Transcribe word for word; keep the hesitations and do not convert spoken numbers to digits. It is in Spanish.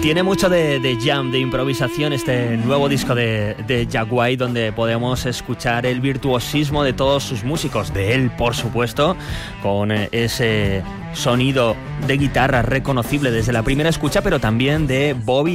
Tiene mucho de, de jam, de improvisación, este nuevo disco de, de Jack White, donde podemos escuchar el virtuosismo de todos sus músicos, de él, por supuesto, con ese sonido de guitarra reconocible desde la primera escucha, pero también de Bobby